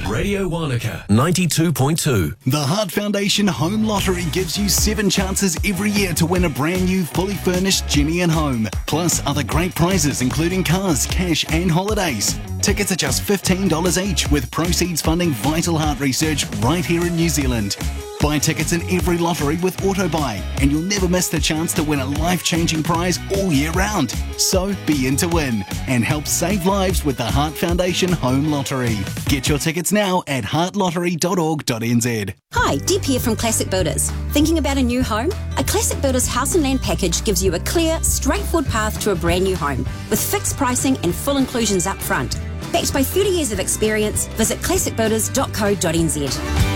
Radio Wanaka 92.2. The Heart Foundation Home Lottery gives you 7 chances every year to win a brand new, fully furnished Jenny and home. Plus other great prizes including cars, cash and holidays. Tickets are just $15 each, with proceeds funding vital heart research right here in New Zealand. Buy tickets in every lottery with AutoBuy, and you'll never miss the chance to win a life-changing prize all year round. So be in to win and help save lives with the Heart Foundation Home Lottery. Get your tickets now at heartlottery.org.nz. Hi, Deb here from Classic Builders. Thinking about a new home? A Classic Builders house and land package gives you a clear, straightforward path to a brand new home with fixed pricing and full inclusions up front. Backed by 30 years of experience, visit classicbuilders.co.nz.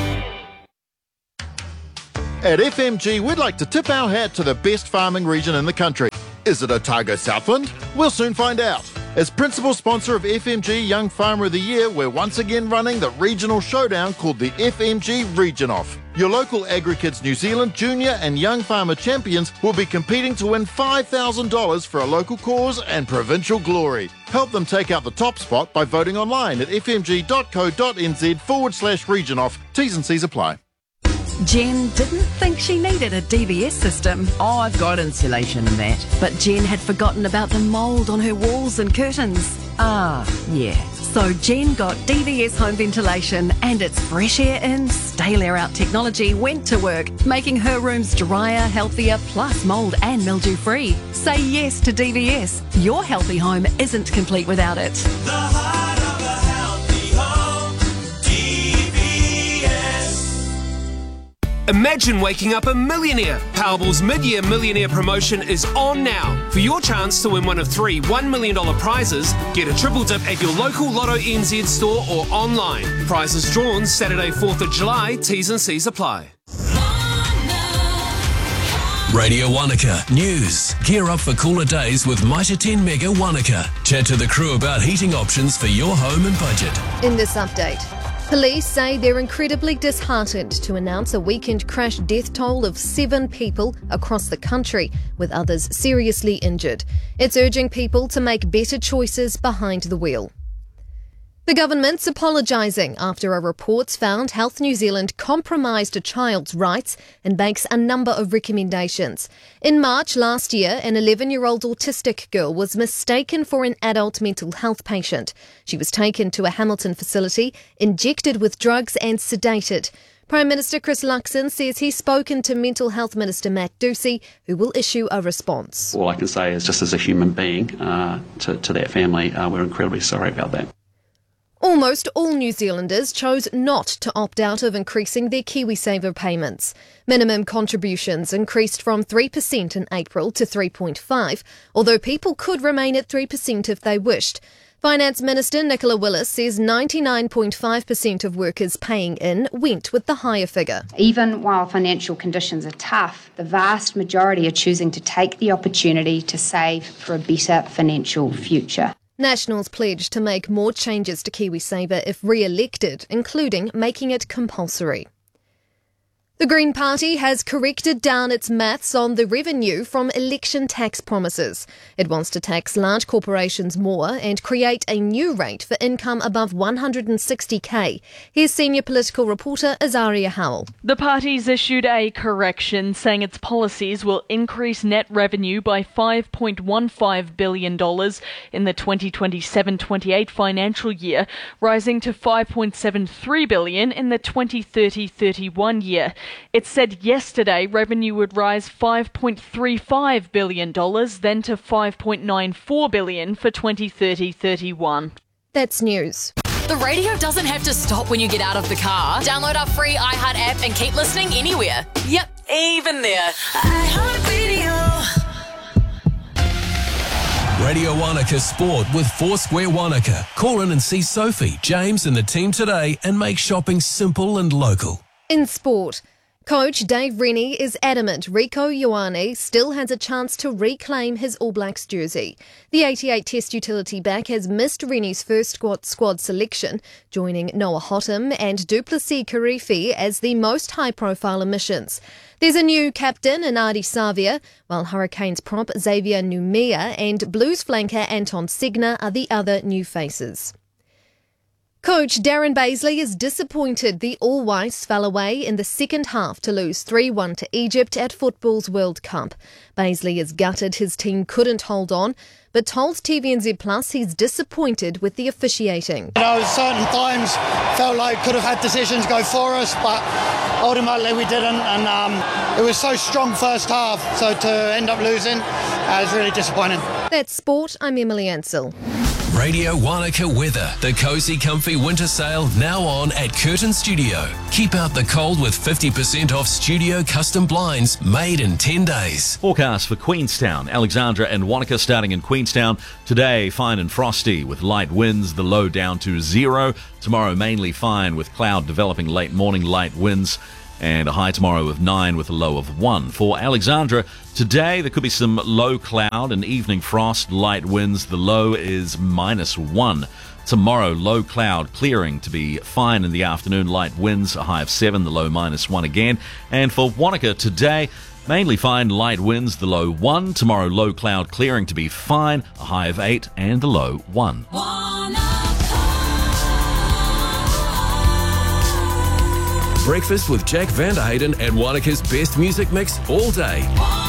At FMG, we'd like to tip our hat to the best farming region in the country. Is it Otago Southland? We'll soon find out. As principal sponsor of FMG Young Farmer of the Year, we're once again running the regional showdown called the FMG Region Off. Your local AgriKids New Zealand junior and young farmer champions will be competing to win $5,000 for a local cause and provincial glory. Help them take out the top spot by voting online at fmg.co.nz/region off. T's and C's apply. Jen didn't think she needed a DVS system. Oh, I've got insulation and that. But Jen had forgotten about the mould on her walls and curtains. Ah, yeah. So Jen got DVS home ventilation, and its fresh air in, stale air out technology went to work, making her rooms drier, healthier, plus mould and mildew free. Say yes to DVS. Your healthy home isn't complete without it. The heart of a healthy home, DVS. Imagine waking up a millionaire. Powerball's mid-year millionaire promotion is on now. For your chance to win one of 3 $1 million prizes, get a triple dip at your local Lotto NZ store or online. Prizes drawn Saturday 4th of July. T's and C's apply. Radio Wanaka News. Gear up for cooler days with Mitre 10 Mega Wanaka. Chat to the crew about heating options for your home and budget. In this update, police say they're incredibly disheartened to announce a weekend crash death toll of 7 people across the country, with others seriously injured. It's urging people to make better choices behind the wheel. The government's apologising after a report found Health New Zealand compromised a child's rights and makes a number of recommendations. In March last year, an 11-year-old autistic girl was mistaken for an adult mental health patient. She was taken to a Hamilton facility, injected with drugs and sedated. Prime Minister Chris Luxon says he's spoken to Mental Health Minister Matt Ducey, who will issue a response. All I can say is, just as a human being, to that family, we're incredibly sorry about that. Almost all New Zealanders chose not to opt out of increasing their KiwiSaver payments. Minimum contributions increased from 3% in April to 3.5%, although people could remain at 3% if they wished. Finance Minister Nicola Willis says 99.5% of workers paying in went with the higher figure. Even while financial conditions are tough, the vast majority are choosing to take the opportunity to save for a better financial future. Nationals pledged to make more changes to KiwiSaver if re-elected, including making it compulsory. The Green Party has corrected down its maths on the revenue from election tax promises. It wants to tax large corporations more and create a new rate for income above 160k. Here's senior political reporter Azaria Howell. The party's issued a correction saying its policies will increase net revenue by $5.15 billion in the 2027-28 financial year, rising to $5.73 billion in the 2030-31 year. It said yesterday revenue would rise $5.35 billion, then to $5.94 billion for 2030-31. That's news. The radio doesn't have to stop when you get out of the car. Download our free iHeart app and keep listening anywhere. Yep, even there. iHeartRadio. Radio Wanaka Sport with Foursquare Wanaka. Call in and see Sophie, James and the team today and make shopping simple and local. In sport, coach Dave Rennie is adamant Rieko Ioane still has a chance to reclaim his All Blacks jersey. The 88 Test utility back has missed Rennie's first squad selection, joining Noah Hottam and Duplessis Kirifi as the most high-profile omissions. There's a new captain in Adi Savia, while Hurricanes prop Xavier Numia and Blues flanker Anton Segner are the other new faces. Coach Darren Baisley is disappointed the All Whites fell away in the second half to lose 3-1 to Egypt at football's World Cup. Baisley is gutted his team couldn't hold on, but told TVNZ Plus he's disappointed with the officiating. Certain times felt like could have had decisions go for us, but ultimately we didn't, and it was so strong first half, so to end up losing is really disappointing. That's sport. I'm Emily Ansell. Radio Wanaka weather. The Cozy Comfy winter sale now on at Curtin Studio. Keep out the cold with 50% off studio custom blinds made in 10 days. Forecast for Queenstown, Alexandra and Wanaka starting in Queenstown. Today, fine and frosty with light winds, the low down to 0. Tomorrow, mainly fine with cloud developing late morning, light winds. And a high tomorrow of 9 with a low of 1. For Alexandra, today there could be some low cloud and evening frost, light winds. The low is -1. Tomorrow, low cloud, clearing to be fine in the afternoon, light winds, a high of 7, the low -1 again. And for Wanaka today, mainly fine, light winds, the low 1. Tomorrow, low cloud, clearing to be fine, a high of 8 and the low 1. Breakfast with Jack Vanderheyden and Wanaka's best music mix all day.